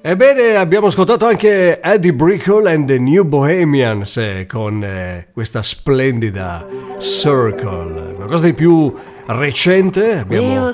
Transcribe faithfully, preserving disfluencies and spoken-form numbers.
Ebbene, abbiamo ascoltato anche Eddie Brickell and the New Bohemians eh, con eh, questa splendida Circle, qualcosa di più recente. Abbiamo